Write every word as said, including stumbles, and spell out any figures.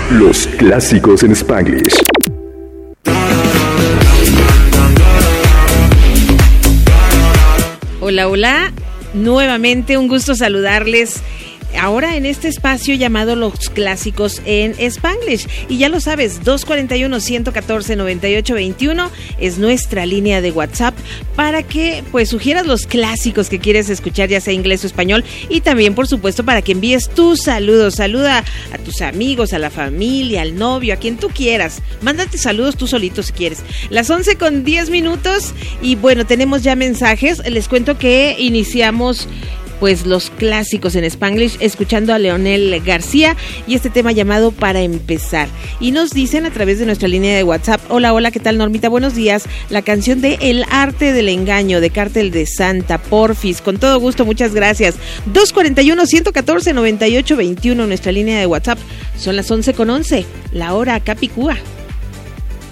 Los clásicos en Spanglish. Hola, hola. Nuevamente un gusto saludarles. Ahora en este espacio llamado Los Clásicos en Spanglish. Y ya lo sabes, dos cuatro uno, uno uno cuatro, nueve ocho dos uno es nuestra línea de WhatsApp para que pues sugieras los clásicos que quieres escuchar, ya sea inglés o español. Y también, por supuesto, para que envíes tus saludos. Saluda a tus amigos, a la familia, al novio, a quien tú quieras. Mándate saludos tú solito si quieres. Las once con diez minutos y bueno, tenemos ya mensajes. Les cuento que iniciamos pues los clásicos en Spanglish, escuchando a Leonel García y este tema llamado Para Empezar. Y nos dicen a través de nuestra línea de WhatsApp: hola, hola, ¿qué tal, Normita? Buenos días. La canción de El Arte del Engaño, de Cártel de Santa, porfis. Con todo gusto, muchas gracias. dos cuatro uno, uno uno cuatro, nueve ocho dos uno, nuestra línea de WhatsApp. Son las once con once, la hora Capicúa.